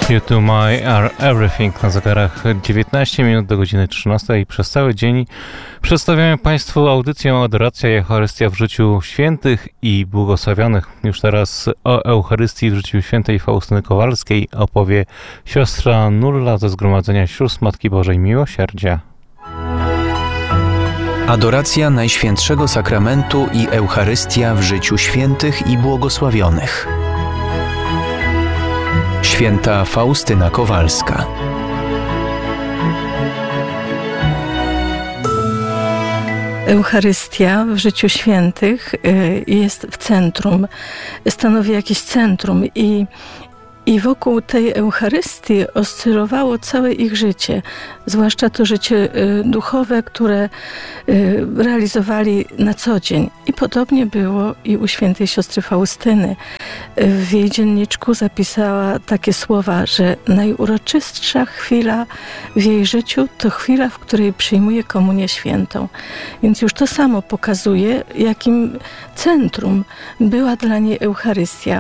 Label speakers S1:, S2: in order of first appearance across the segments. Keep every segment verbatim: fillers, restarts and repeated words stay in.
S1: You to my are everything. Na zegarach dziewiętnaście minut do godziny trzynastej i przez cały dzień przedstawiamy Państwu audycję Adoracja i Eucharystia w życiu świętych i błogosławionych. Już teraz o Eucharystii w życiu świętej Faustyny Kowalskiej opowie siostra Nulla ze Zgromadzenia Sióstr Matki Bożej Miłosierdzia.
S2: Adoracja Najświętszego Sakramentu i Eucharystia w życiu świętych i błogosławionych. Święta Faustyna Kowalska.
S3: Eucharystia w życiu świętych jest w centrum, stanowi jakieś centrum i I wokół tej Eucharystii oscylowało całe ich życie, zwłaszcza to życie duchowe, które realizowali na co dzień. I podobnie było i u świętej siostry Faustyny. W jej dzienniczku zapisała takie słowa, że najuroczystsza chwila w jej życiu to chwila, w której przyjmuje komunię świętą. Więc już to samo pokazuje, jakim centrum była dla niej Eucharystia.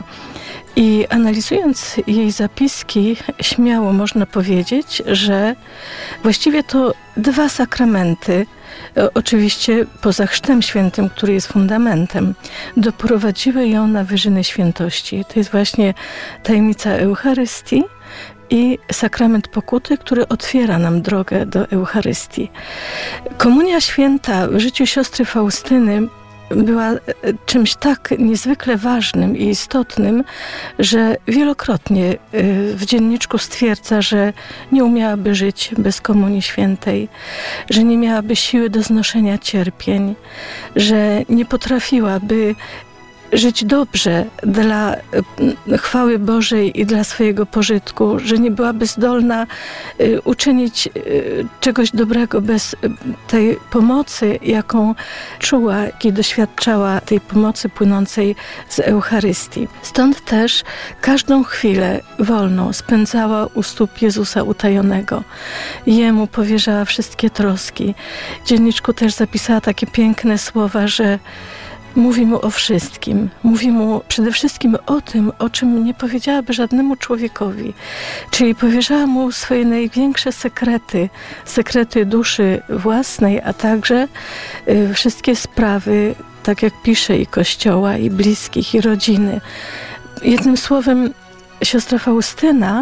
S3: I analizując jej zapiski, śmiało można powiedzieć, że właściwie to dwa sakramenty, oczywiście poza chrztem świętym, który jest fundamentem, doprowadziły ją na wyżyny świętości. To jest właśnie tajemnica Eucharystii i sakrament pokuty, który otwiera nam drogę do Eucharystii. Komunia święta w życiu siostry Faustyny była czymś tak niezwykle ważnym i istotnym, że wielokrotnie w dzienniczku stwierdza, że nie umiałaby żyć bez komunii świętej, że nie miałaby siły do znoszenia cierpień, że nie potrafiłaby żyć dobrze dla chwały Bożej i dla swojego pożytku, że nie byłaby zdolna uczynić czegoś dobrego bez tej pomocy, jaką czuła i doświadczała, tej pomocy płynącej z Eucharystii. Stąd też każdą chwilę wolną spędzała u stóp Jezusa utajonego. Jemu powierzała wszystkie troski. W dzienniczku też zapisała takie piękne słowa, że mówi mu o wszystkim. Mówi mu przede wszystkim o tym, o czym nie powiedziałaby żadnemu człowiekowi. Czyli powierzała mu swoje największe sekrety, sekrety duszy własnej, a także y, wszystkie sprawy, tak jak pisze, i Kościoła, i bliskich, i rodziny. Jednym słowem, siostra Faustyna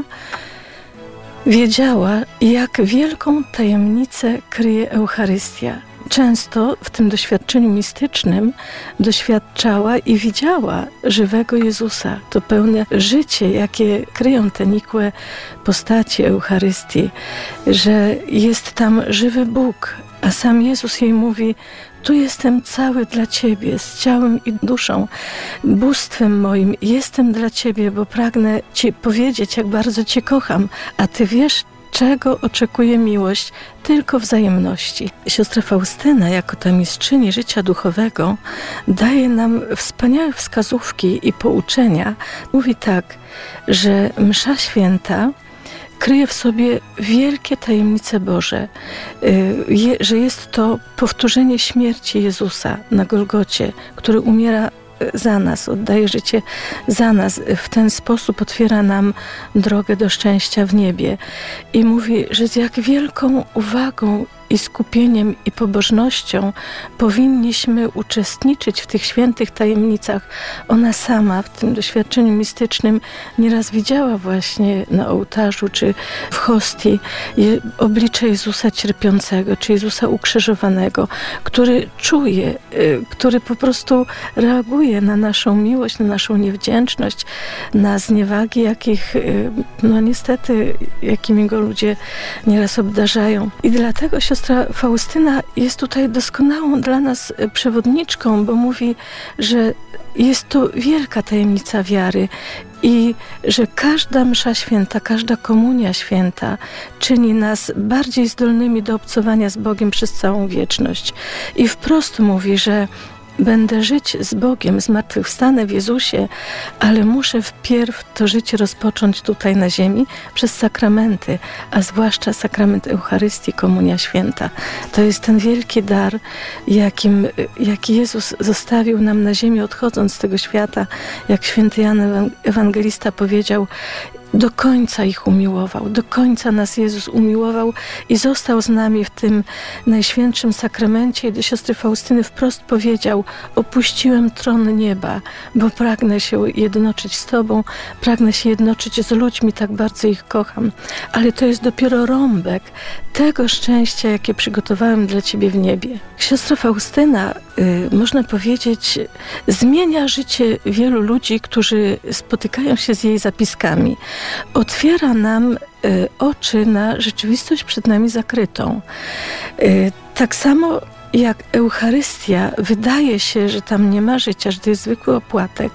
S3: wiedziała, jak wielką tajemnicę kryje Eucharystia. Często w tym doświadczeniu mistycznym doświadczała i widziała żywego Jezusa. To pełne życie, jakie kryją te nikłe postaci Eucharystii, że jest tam żywy Bóg, a sam Jezus jej mówi: tu jestem cały dla Ciebie, z ciałem i duszą, bóstwem moim jestem dla Ciebie, bo pragnę Ci powiedzieć, jak bardzo Cię kocham, a Ty wiesz, czego oczekuje miłość, tylko wzajemności. Siostra Faustyna, jako ta mistrzyni życia duchowego, daje nam wspaniałe wskazówki i pouczenia. Mówi tak, że msza święta kryje w sobie wielkie tajemnice Boże, że jest to powtórzenie śmierci Jezusa na Golgocie, który umiera za nas, oddaje życie za nas. W ten sposób otwiera nam drogę do szczęścia w niebie. I mówi, że z jak wielką uwagą i skupieniem i pobożnością powinniśmy uczestniczyć w tych świętych tajemnicach. Ona sama w tym doświadczeniu mistycznym nieraz widziała właśnie na ołtarzu czy w hostii oblicze Jezusa cierpiącego, czy Jezusa ukrzyżowanego, który czuje, który po prostu reaguje na naszą miłość, na naszą niewdzięczność, na zniewagi, jakich, no niestety, jakimi go ludzie nieraz obdarzają. I dlatego siostra Faustyna jest tutaj doskonałą dla nas przewodniczką, bo mówi, że jest to wielka tajemnica wiary i że każda msza święta, każda komunia święta czyni nas bardziej zdolnymi do obcowania z Bogiem przez całą wieczność. I wprost mówi, że będę żyć z Bogiem, zmartwychwstanę w Jezusie, ale muszę wpierw to życie rozpocząć tutaj na ziemi przez sakramenty, a zwłaszcza sakrament Eucharystii, Komunia Święta. To jest ten wielki dar, jakim, jaki Jezus zostawił nam na ziemi, odchodząc z tego świata. Jak święty Jan Ewangelista powiedział: do końca ich umiłował, do końca nas Jezus umiłował i został z nami w tym Najświętszym Sakramencie. I do siostry Faustyny wprost powiedział: opuściłem tron nieba, bo pragnę się jednoczyć z Tobą, pragnę się jednoczyć z ludźmi, tak bardzo ich kocham. Ale to jest dopiero rąbek tego szczęścia, jakie przygotowałem dla Ciebie w niebie. Siostra Faustyna, y, można powiedzieć, zmienia życie wielu ludzi, którzy spotykają się z jej zapiskami. Otwiera nam y, oczy na rzeczywistość przed nami zakrytą. Y, tak samo jak Eucharystia, wydaje się, że tam nie ma życia, że to jest zwykły opłatek.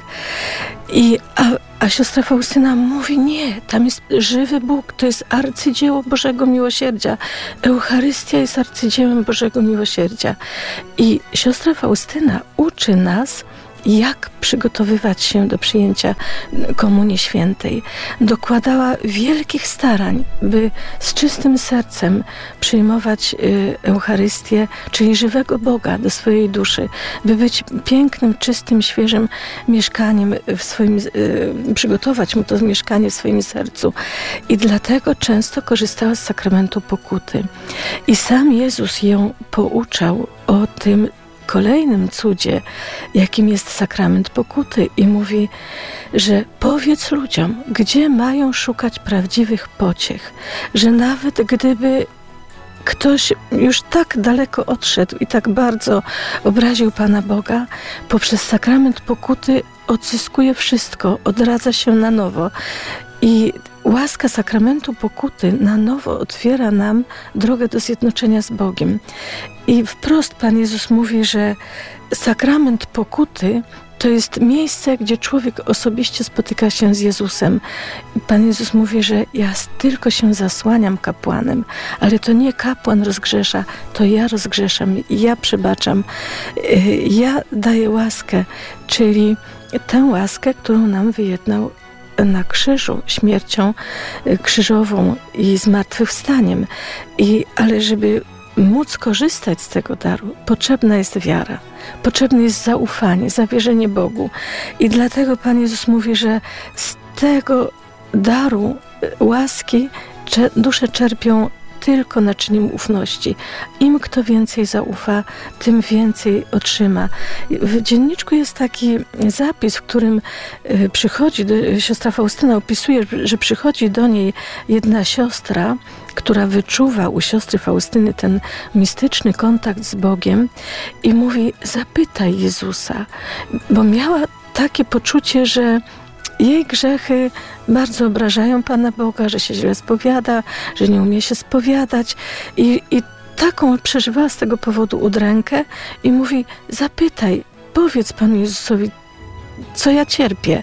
S3: I, a, a siostra Faustyna mówi: nie, tam jest żywy Bóg, to jest arcydzieło Bożego Miłosierdzia. Eucharystia jest arcydziełem Bożego Miłosierdzia. I siostra Faustyna uczy nas, jak przygotowywać się do przyjęcia Komunii Świętej. Dokładała wielkich starań, by z czystym sercem przyjmować Eucharystię, czyli żywego Boga do swojej duszy, by być pięknym, czystym, świeżym mieszkaniem w swoim, przygotować mu to mieszkanie w swoim sercu. I dlatego często korzystała z sakramentu pokuty. I sam Jezus ją pouczał o tym kolejnym cudzie, jakim jest sakrament pokuty, i mówi, że powiedz ludziom, gdzie mają szukać prawdziwych pociech, że nawet gdyby ktoś już tak daleko odszedł i tak bardzo obraził Pana Boga, poprzez sakrament pokuty odzyskuje wszystko, odradza się na nowo. I łaska sakramentu pokuty na nowo otwiera nam drogę do zjednoczenia z Bogiem. I wprost Pan Jezus mówi, że sakrament pokuty to jest miejsce, gdzie człowiek osobiście spotyka się z Jezusem. Pan Jezus mówi, że ja tylko się zasłaniam kapłanem, ale to nie kapłan rozgrzesza, to ja rozgrzeszam, ja przebaczam, ja daję łaskę, czyli tę łaskę, którą nam wyjednał na krzyżu, śmiercią krzyżową i zmartwychwstaniem. I, ale żeby móc korzystać z tego daru, potrzebna jest wiara, potrzebne jest zaufanie, zawierzenie Bogu. I dlatego Pan Jezus mówi, że z tego daru łaski dusze czerpią tylko naczyniem ufności. Im kto więcej zaufa, tym więcej otrzyma. W dzienniczku jest taki zapis, w którym przychodzi, siostra Faustyna opisuje, że przychodzi do niej jedna siostra, która wyczuwa u siostry Faustyny ten mistyczny kontakt z Bogiem i mówi: zapytaj Jezusa, bo miała takie poczucie, że jej grzechy bardzo obrażają Pana Boga, że się źle spowiada, że nie umie się spowiadać i, i taką przeżywała z tego powodu udrękę i mówi: zapytaj, powiedz Panu Jezusowi, co ja cierpię.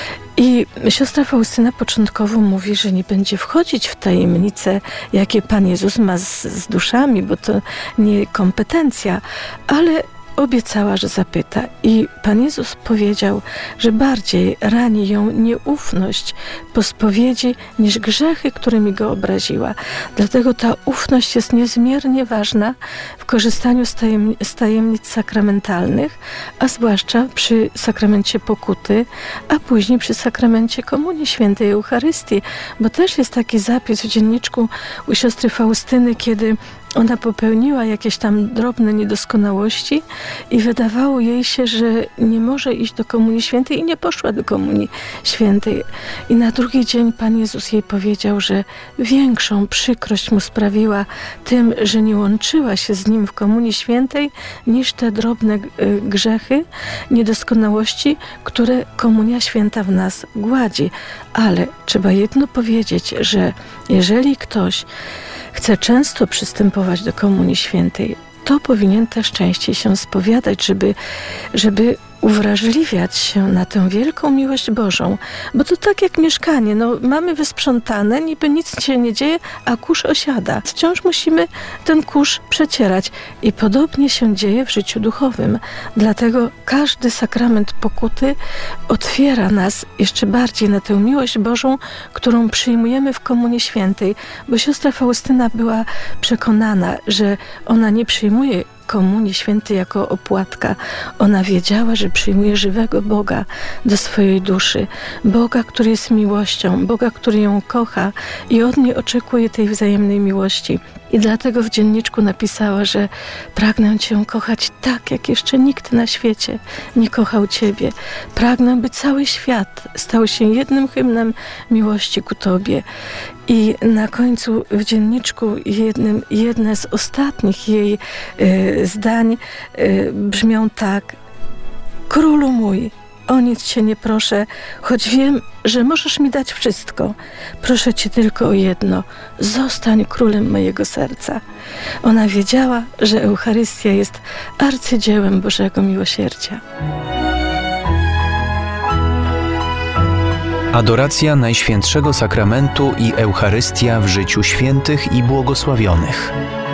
S3: I siostra Faustyna początkowo mówi, że nie będzie wchodzić w tajemnice, jakie Pan Jezus ma z, z duszami, bo to nie kompetencja, ale obiecała, że zapyta. I Pan Jezus powiedział, że bardziej rani ją nieufność po spowiedzi niż grzechy, którymi go obraziła. Dlatego ta ufność jest niezmiernie ważna w korzystaniu z, tajem, z tajemnic sakramentalnych, a zwłaszcza przy sakramencie pokuty, a później przy sakramencie Komunii Świętej, Eucharystii, bo też jest taki zapis w dzienniczku u siostry Faustyny, kiedy ona popełniła jakieś tam drobne niedoskonałości i wydawało jej się, że nie może iść do Komunii Świętej i nie poszła do Komunii Świętej. I na drugi dzień Pan Jezus jej powiedział, że większą przykrość mu sprawiła tym, że nie łączyła się z nim w Komunii Świętej, niż te drobne grzechy, niedoskonałości, które Komunia Święta w nas gładzi. Ale trzeba jedno powiedzieć, że jeżeli ktoś chce często przystępować do Komunii Świętej, to powinien też częściej się spowiadać, żeby, żeby uwrażliwiać się na tę wielką miłość Bożą. Bo to tak jak mieszkanie, no mamy wysprzątane, niby nic się nie dzieje, a kurz osiada. Wciąż musimy ten kurz przecierać. I podobnie się dzieje w życiu duchowym. Dlatego każdy sakrament pokuty otwiera nas jeszcze bardziej na tę miłość Bożą, którą przyjmujemy w Komunii Świętej. Bo siostra Faustyna była przekonana, że ona nie przyjmuje Komunii Świętej jako opłatka. Ona wiedziała, że przyjmuje żywego Boga do swojej duszy. Boga, który jest miłością, Boga, który ją kocha i od niej oczekuje tej wzajemnej miłości. I dlatego w dzienniczku napisała, że pragnę Cię kochać tak, jak jeszcze nikt na świecie nie kochał Ciebie. Pragnę, by cały świat stał się jednym hymnem miłości ku Tobie. I na końcu w dzienniczku jednym, jedne z ostatnich jej y, zdań y, brzmią tak: Królu mój, o nic Cię nie proszę, choć wiem, że możesz mi dać wszystko. Proszę Cię tylko o jedno: zostań królem mojego serca. Ona wiedziała, że Eucharystia jest arcydziełem Bożego Miłosierdzia.
S2: Adoracja Najświętszego Sakramentu i Eucharystia w życiu świętych i błogosławionych.